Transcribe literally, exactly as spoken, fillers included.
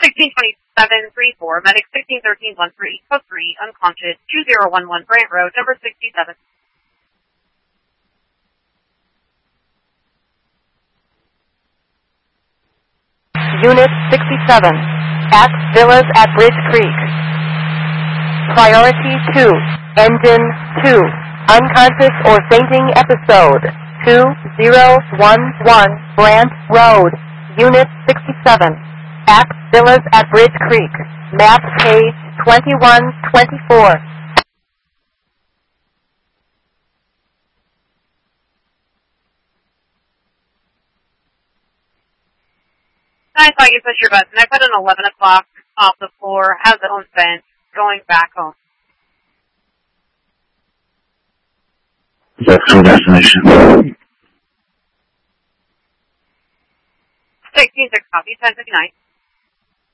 sixteen twenty-seven three four, medic sixteen thirteen one three, code three, unconscious, two zero one one Grant Road, number sixty-seven. Unit sixty-seven, Axe Villas at Bridge Creek. Priority two, engine two, unconscious or fainting episode, two zero one one Grant Road, Unit sixty-seven, Axe Villas at Bridge Creek, map page twenty-one twenty-four. I thought you pushed your button. I put an eleven o'clock off the floor, has its own fence, going back home. Is that full destination? sixteen six copy, ten fifty-nine.